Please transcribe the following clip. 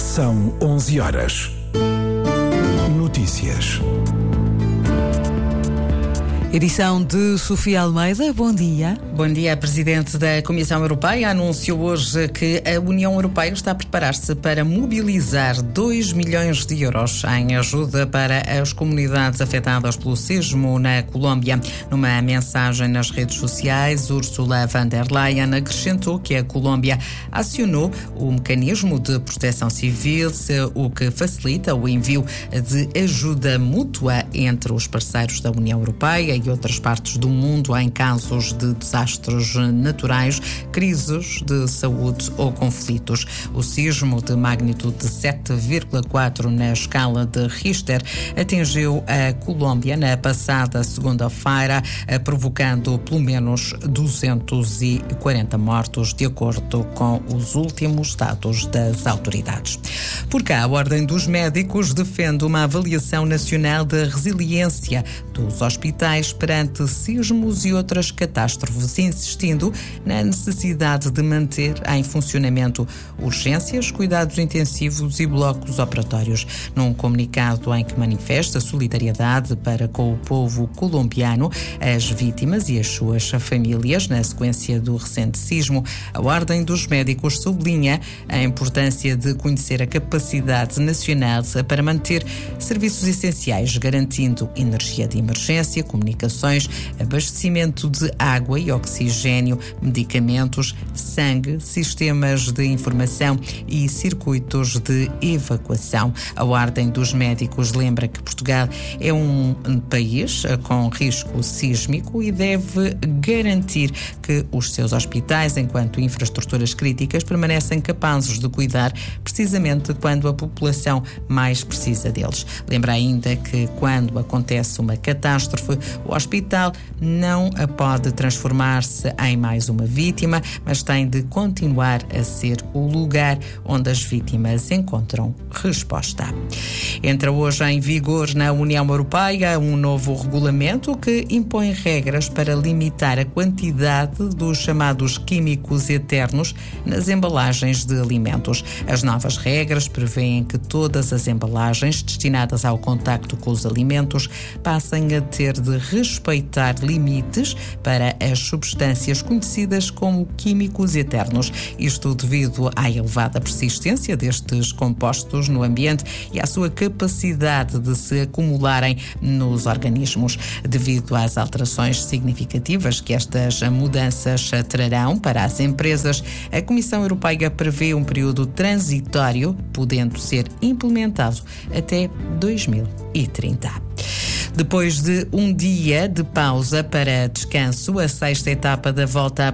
São 11 horas. Notícias. Edição de Sofia Almeida. Bom dia. Bom dia. A Presidente da Comissão Europeia anunciou hoje que a União Europeia está a preparar-se para mobilizar 2 milhões de euros em ajuda para as comunidades afetadas pelo sismo na Colômbia. Numa mensagem nas redes sociais, Ursula von der Leyen acrescentou que a Colômbia acionou o mecanismo de proteção civil, o que facilita o envio de ajuda mútua entre os parceiros da União Europeia e outras partes do mundo em casos de desastres naturais, crises de saúde ou conflitos. O sismo de magnitude de 7,4 na escala de Richter atingiu a Colômbia na passada segunda-feira, provocando pelo menos 240 mortos, de acordo com os últimos dados das autoridades. Por cá, a Ordem dos Médicos defende uma avaliação nacional da resiliência dos hospitais perante sismos e outras catástrofes, insistindo na necessidade de manter em funcionamento urgências, cuidados intensivos e blocos operatórios. Num comunicado em que manifesta solidariedade para com o povo colombiano, as vítimas e as suas famílias na sequência do recente sismo, a Ordem dos Médicos sublinha a importância de conhecer a capacidade nacional para manter serviços essenciais, garantindo energia de emergência, comunicações, abastecimento de água e oxigênio, medicamentos, sangue, sistemas de informação e circuitos de evacuação. A Ordem dos Médicos lembra que Portugal é um país com risco sísmico e deve garantir que os seus hospitais, enquanto infraestruturas críticas, permanecem capazes de cuidar precisamente quando a população mais precisa deles. Lembra ainda que quando acontece uma catástrofe, o hospital não pode transformar-se em mais uma vítima, mas tem de continuar a ser o lugar onde as vítimas encontram resposta. Entra hoje em vigor na União Europeia um novo regulamento que impõe regras para limitar a quantidade dos chamados químicos eternos nas embalagens de alimentos. As novas regras prevêem que todas as embalagens destinadas ao contacto com os alimentos passem a ter de respeitar limites para as substâncias conhecidas como químicos eternos. Isto devido à elevada persistência destes compostos no ambiente e à sua capacidade de se acumularem nos organismos. Devido às alterações significativas que estas mudanças trarão para as empresas, a Comissão Europeia prevê um período transitório, podendo ser implementado até 2030. Depois de um dia de pausa para descanso, a 6ª etapa da Volta à